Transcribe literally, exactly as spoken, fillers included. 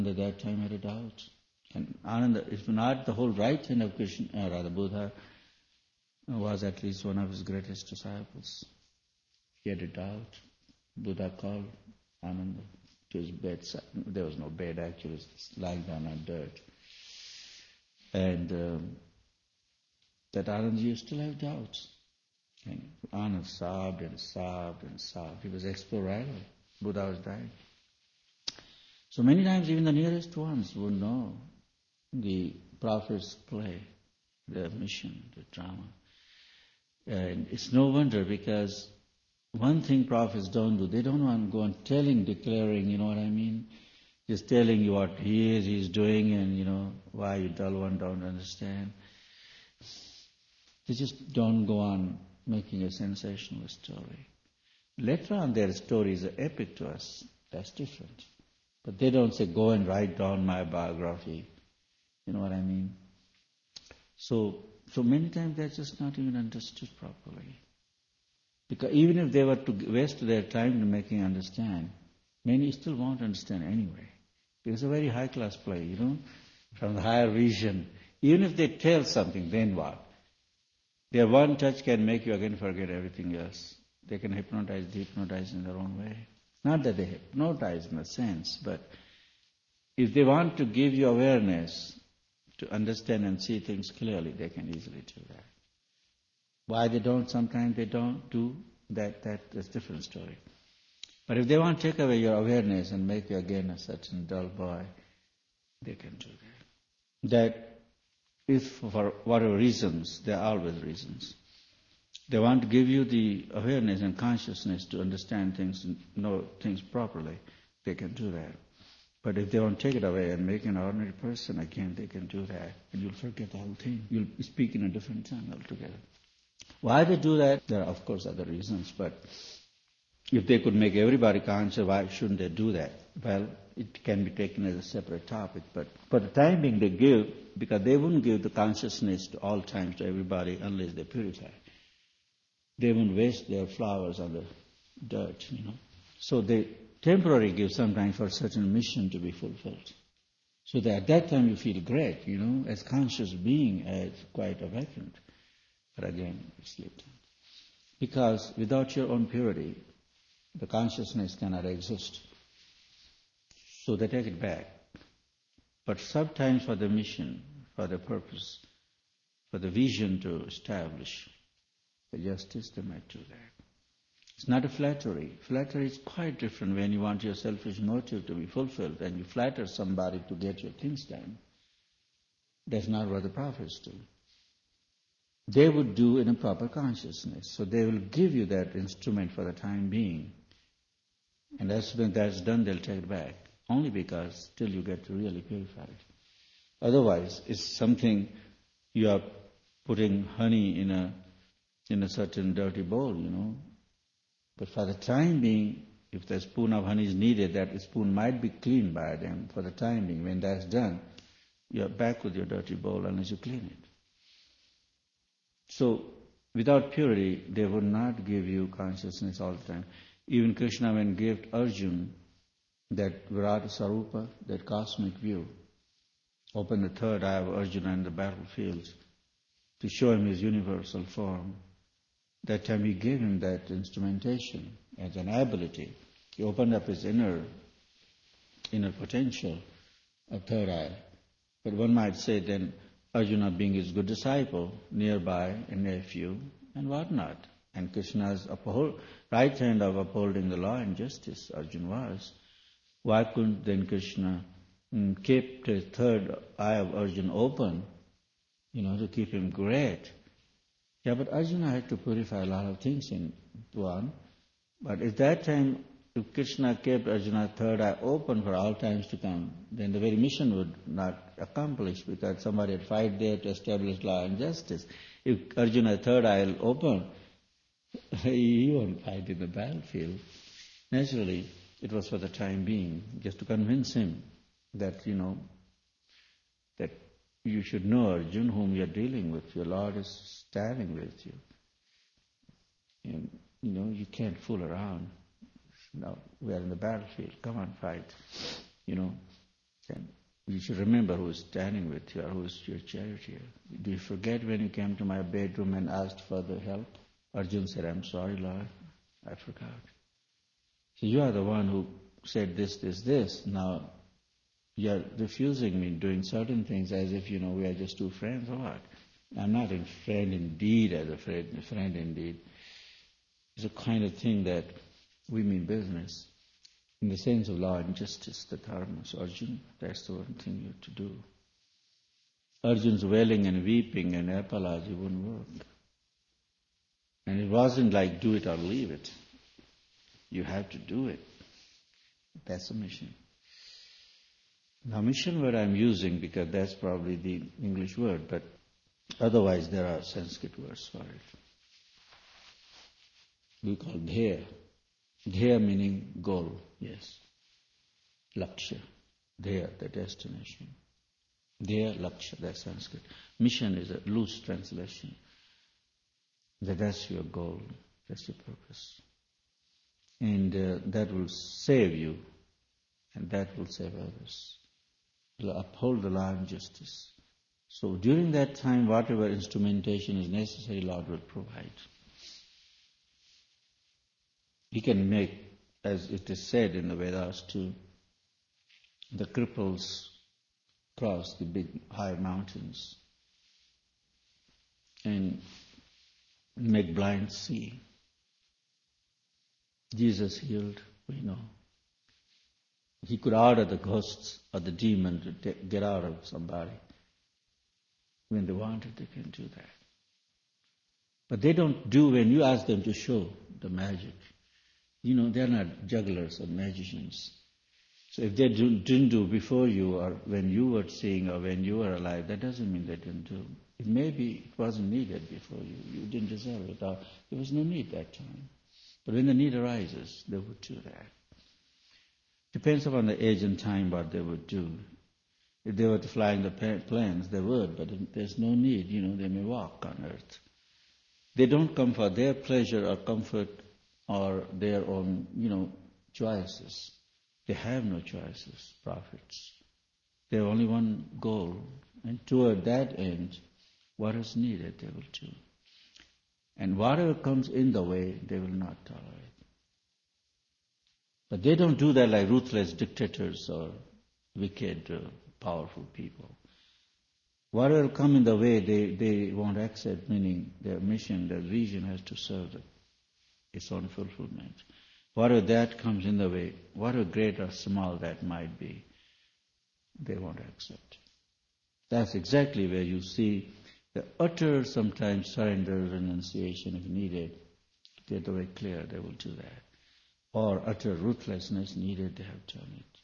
At that time had a doubt. And Ananda, if not the whole right hand of Krishna, uh, rather Buddha, was at least one of his greatest disciples. He had a doubt. Buddha called Ananda to his bedside. There was no bed actually, it was lying down on dirt. And um, that Ananda used to have doubts. And Ananda sobbed and sobbed and sobbed. He was exploring. Buddha was dying. So many times even the nearest ones would know the prophet's play, their mission, the drama. And it's no wonder, because one thing prophets don't do, they don't want to go on telling, declaring, you know what I mean? Just telling you what he is, he's doing, and you know, why you dull one don't understand. They just don't go on making a sensational story. Later on their stories are epic to us, that's different. But they don't say, go and write down my biography. You know what I mean? So, so many times they're just not even understood properly. Because even if they were to waste their time to making understand, many still won't understand anyway. It's a very high class play, you know, from the higher vision. Even if they tell something, then what? Their one touch can make you again forget everything else. They can hypnotize, dehypnotize in their own way. Not that they hypnotize in a sense, but if they want to give you awareness to understand and see things clearly, they can easily do that. Why they don't, sometimes they don't do that, that is a different story. But if they want to take away your awareness and make you again a certain dull boy, they can do that. That if for whatever reasons, there are always reasons. They want to give you the awareness and consciousness to understand things and know things properly, they can do that. But if they want to take it away and make an ordinary person again, they can do that. And you'll forget the whole thing. You'll speak in a different tongue altogether. Why they do that? There are, of course, other reasons. But if they could make everybody conscious, why shouldn't they do that? Well, it can be taken as a separate topic. But for the time being, they give, because they wouldn't give the consciousness to all times to everybody unless they purify. They won't waste their flowers on the dirt, you know. So they temporarily give sometimes for a certain mission to be fulfilled. So that at that time you feel great, you know, as conscious being, as quite awakened. But again, it's late. Because without your own purity, the consciousness cannot exist. So they take it back. But sometimes for the mission, for the purpose, for the vision to establish the justice, they might do that. It's not a flattery. Flattery is quite different when you want your selfish motive to be fulfilled and you flatter somebody to get your things done. That's not what the prophets do. They would do in a proper consciousness. So they will give you that instrument for the time being. And as when that's done, they'll take it back. Only because till you get to really purify it. Otherwise, it's something you are putting honey in a in a certain dirty bowl, you know. But for the time being, if the spoon of honey is needed, that spoon might be cleaned by them. For the time being, when that's done, you're back with your dirty bowl unless you clean it. So, without purity, they would not give you consciousness all the time. Even Krishna, when he gave Arjuna that Virata Sarupa, that cosmic view, opened the third eye of Arjuna in the battlefield to show him his universal form. That time he gave him that instrumentation as an ability. He opened up his inner inner potential of third eye. But one might say then Arjuna being his good disciple, nearby, a nephew, and whatnot. And Krishna's uphold, right hand of upholding the law and justice, Arjuna was. Why couldn't then Krishna mm, keep the third eye of Arjuna open, you know, to keep him great? Yeah, but Arjuna had to purify a lot of things in one. But at that time, if Krishna kept Arjuna's third eye open for all times to come, then the very mission would not accomplish because somebody had fight there to establish law and justice. If Arjuna's third eye is open, he won't fight in the battlefield. Naturally, it was for the time being, just to convince him that, you know, that you should know Arjuna, whom you are dealing with. Your Lord is standing with you. And, you know, you can't fool around. Now, we are in the battlefield. Come on, fight. You know, You should remember who is standing with you or who is your charioteer. Do you forget when you came to my bedroom and asked for the help? Arjun said, I'm sorry, Lord, I forgot. So you are the one who said this, this, this. Now you are refusing me doing certain things as if, you know, we are just two friends or what? I'm not a friend indeed as a friend, a friend indeed. It's a kind of thing that we mean business. In the sense of law and justice, the dharma. So Arjun, that's the one thing you have to do. Arjun's wailing and weeping and apology wouldn't work. And it wasn't like do it or leave it. You have to do it. That's a mission. Now mission word I'm using because that's probably the English word, but otherwise there are Sanskrit words for it. We call dheya. Dheya meaning goal, yes. Lakshya, dheya, the destination. Dheya, lakshya, that's Sanskrit. Mission is a loose translation. That that's your goal, that's your purpose. And uh, that will save you, and that will save others. It will uphold the law and justice. So during that time, whatever instrumentation is necessary, Lord will provide. He can make, as it is said in the Vedas too, the cripples cross the big high mountains and make blind see. Jesus healed, we know. He could order the ghosts or the demon to t- get out of somebody. When they wanted, they can do that. But they don't do when you ask them to show the magic. You know, they're not jugglers or magicians. So if they do, didn't do before you or when you were seeing or when you were alive, that doesn't mean they didn't do. It may be it wasn't needed before you. You didn't deserve it or there was no need that time. But when the need arises, they would do that. Depends upon the age and time what they would do. If they were to fly in the planes, they would, but there's no need. You know, they may walk on earth. They don't come for their pleasure or comfort or their own, you know, choices. They have no choices, prophets. They have only one goal, and toward that end, what is needed, they will do. And whatever comes in the way, they will not tolerate. But they don't do that like ruthless dictators or wicked, uh, powerful people. Whatever come in the way, they, they won't accept, meaning their mission, their vision has to serve the, its own fulfillment. Whatever that comes in the way, whatever great or small that might be, they won't accept. That's exactly where you see the utter sometimes surrender, renunciation if needed. To get the way clear, they will do that. Or utter ruthlessness needed, they have done it.